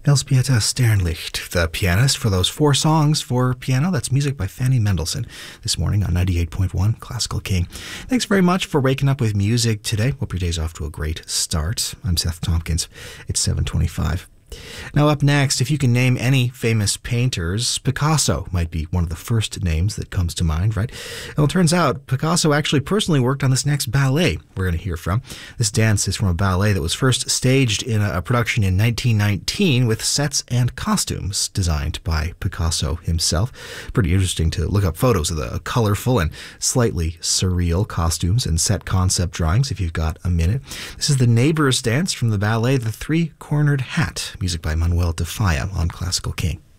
Elzbieta Sternlicht, the pianist, for those 4 songs for piano. That's music by Fanny Mendelssohn this morning on 98.1 Classical King. Thanks very much for waking up with music today. Hope your day's off to a great start. I'm Seth Tompkins. It's 7:25. Now up next, if you can name any famous painters, Picasso might be one of the first names that comes to mind, right? Well, it turns out Picasso actually personally worked on this next ballet we're going to hear from. This dance is from a ballet that was first staged in a production in 1919 with sets and costumes designed by Picasso himself. Pretty interesting to look up photos of the colorful and slightly surreal costumes and set concept drawings if you've got a minute. This is the Neighbors dance from the ballet The Three-Cornered Hat. Music by Manuel de Falla on Classical King.